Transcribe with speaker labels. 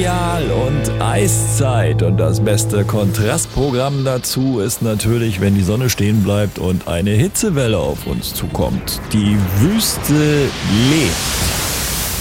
Speaker 1: Glazial und Eiszeit. Und das beste Kontrastprogramm dazu ist natürlich, wenn die Sonne stehen bleibt und eine Hitzewelle auf uns zukommt. Die Wüste lebt.